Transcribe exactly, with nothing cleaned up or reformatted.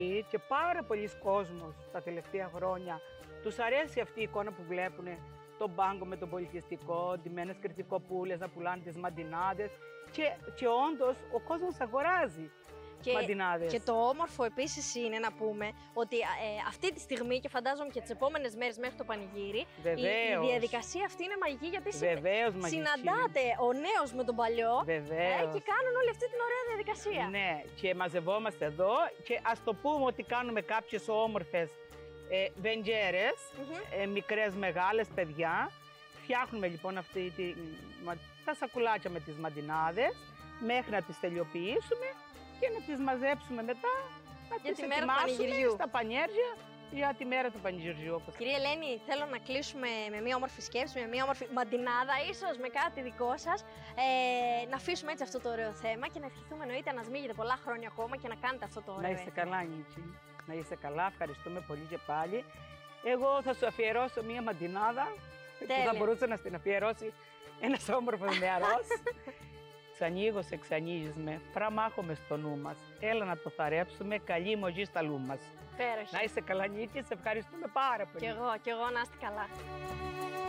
Και πάρα πολλοί κόσμος τα τελευταία χρόνια τους αρέσει αυτή η εικόνα που βλέπουν, τον πάγκο με τον πολιτιστικό, ντυμένες κριτικοπούλες να πουλάνε τις μαντινάδες και, και όντως ο κόσμος αγοράζει και, μαντινάδες. Και το όμορφο επίσης είναι να πούμε ότι ε, αυτή τη στιγμή και φαντάζομαι και τις επόμενες μέρες μέχρι το πανηγύρι, η, η διαδικασία αυτή είναι μαγική, γιατί Βεβαίως, συναντάτε ο νέος με τον παλιό ε, και κάνουν όλη αυτή την ωραία διαδικασία. Ναι, και μαζευόμαστε εδώ και ας το πούμε ότι κάνουμε κάποιες όμορφες ε, βεντζέρες, mm-hmm. ε, μικρές, μεγάλες παιδιά. Φτιάχνουμε λοιπόν αυτή τη, τα σακουλάκια με τις μαντινάδες μέχρι να τις τελειοποιήσουμε και να τις μαζέψουμε μετά, να για τις τη μέρα ετοιμάσουμε στα πανιέρια για τη μέρα του πανηγυριού. Όπως Κυρία Ελένη, θέλω να κλείσουμε με μια όμορφη σκέψη, με μια όμορφη μαντινάδα, ίσως με κάτι δικό σας. Ε, να αφήσουμε έτσι αυτό το ωραίο θέμα και να ευχηθούμε εννοείται να σμίγετε πολλά χρόνια ακόμα και να κάνετε αυτό το ωραίο. Να είστε καλά, Νίκη. Να είστε καλά, ευχαριστούμε πολύ και πάλι. Εγώ θα σου αφιερώσω μια μαντινάδα που θα μπορούσε να στην αφιερώσει ένας όμορφος νεαρός. Ξανοίγω, σε ξανοίγεις με, φραμάχομαι στο νου μας. Έλα να το θαρέψουμε, καλή μογή στα λού μας. Πέρασε. Να είσαι καλά, Νίκη, σε ευχαριστούμε πάρα πολύ. Κι εγώ, κι εγώ να είστε καλά.